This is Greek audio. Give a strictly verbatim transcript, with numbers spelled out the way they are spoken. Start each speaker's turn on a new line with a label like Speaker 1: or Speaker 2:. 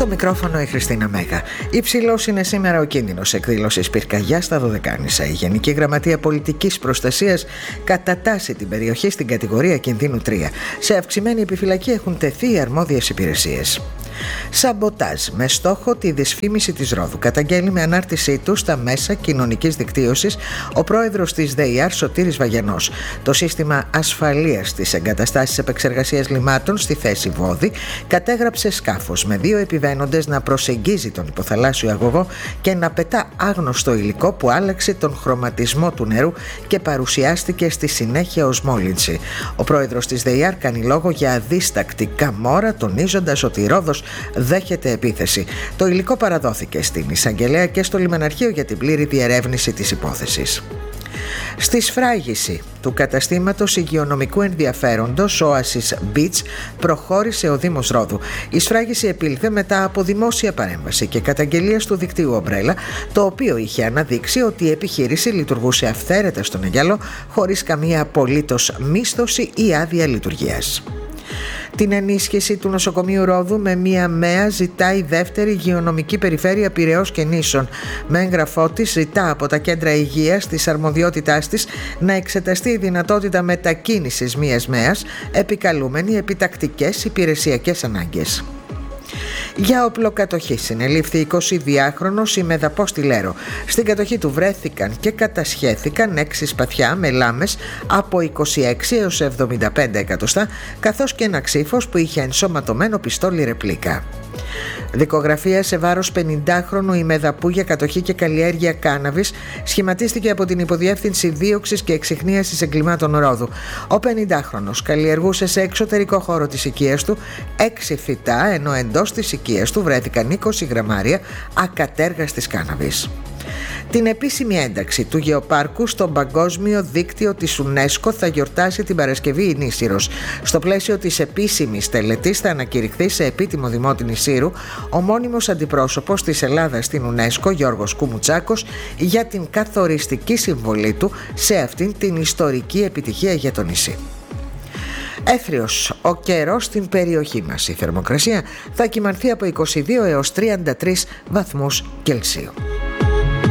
Speaker 1: Στο μικρόφωνο η Χριστίνα Μέγα. Υψηλός είναι σήμερα ο κίνδυνος εκδήλωσης πυρκαγιάς στα Δωδεκάνησα. Η Γενική Γραμματεία Πολιτικής Προστασίας κατατάσσει την περιοχή στην κατηγορία κινδύνου τρία. Σε αυξημένη επιφυλακή έχουν τεθεί οι αρμόδιες υπηρεσίες. Σαμποτάζ με στόχο τη δυσφήμιση της Ρόδου. Καταγγέλει με ανάρτησή του στα μέσα κοινωνικής δικτύωσης ο πρόεδρος της ΔΕΙΑΡ Σωτήρης Βαγιανός. Το σύστημα ασφαλείας της εγκαταστάσης επεξεργασίας λιμάτων στη θέση Βόδη κατέγραψε σκάφος με δύο επιβαίνοντες να προσεγγίζει τον υποθαλάσσιο αγωγό και να πετά άγνωστο υλικό που άλλαξε τον χρωματισμό του νερού και παρουσιάστηκε στη συνέχεια ως μόλυνση. Ο πρόεδρος της ΔΕΙΑΡ κάνει λόγο για αδίστακτη καμόρα, τονίζοντας ότι η Ρόδος δέχεται επίθεση. Το υλικό παραδόθηκε στην εισαγγελέα και στο λιμεναρχείο για την πλήρη διερεύνηση της υπόθεσης. Στη σφράγιση του καταστήματος υγειονομικού ενδιαφέροντος Oasis Beach προχώρησε ο Δήμος Ρόδου. Η σφράγιση επήλθε μετά από δημόσια παρέμβαση και καταγγελίες του δικτύου Ομπρέλα, το οποίο είχε αναδείξει ότι η επιχείρηση λειτουργούσε αυθαίρετα στον Αιγιάλο χωρίς καμία απολύτως μίσθωση ή άδεια λειτουργίας. Την ενίσχυση του νοσοκομείου Ρόδου με μία ΜΕΑ ζητάει η δεύτερη υγειονομική περιφέρεια Πειραιώς και Νήσων. Με έγγραφό της ζητά από τα κέντρα υγείας της αρμοδιότητάς της να εξεταστεί η δυνατότητα μετακίνησης μίας ΜΕΑς επικαλούμενη επιτακτικές υπηρεσιακές ανάγκες. Για οπλοκατοχή συνελήφθη εικοσιδυάχρονος ημεδαπός στη Λέρο. Στην κατοχή του βρέθηκαν και κατασχέθηκαν έξι σπαθιά με λάμες από είκοσι έξι έως εβδομήντα πέντε εκατοστά, καθώς και ένα ξύφος που είχε ενσωματωμένο πιστόλι ρεπλίκα. Δικογραφία σε βάρος πενηντάχρονου ημεδαπού για κατοχή και καλλιέργεια κάναβης σχηματίστηκε από την Υποδιεύθυνση Δίωξης και Εξιχνίασης Εγκλημάτων Ρόδου. Ο πενηντάχρονος καλλιεργούσε σε εξωτερικό χώρο της οικίας του έξι φυτά, ενώ εντός της οικίας του βρέθηκαν είκοσι γραμμάρια ακατέργαστης κάναβης. Την επίσημη ένταξη του γεωπάρκου στο παγκόσμιο δίκτυο της UNESCO θα γιορτάσει την Παρασκευή η Νήσυρος. Στο πλαίσιο της επίσημης τελετής θα ανακηρυχθεί σε επίτιμο δημότη Νησύρου ο μόνιμος αντιπρόσωπος της Ελλάδας στην UNESCO, Γιώργος Κουμουτσάκος, για την καθοριστική συμβολή του σε αυτήν την ιστορική επιτυχία για το νησί. Έθριος ο καιρός στην περιοχή μας. Η θερμοκρασία θα κυμανθεί από είκοσι δύο έως τριάντα τρεις βαθμούς Κελσίου.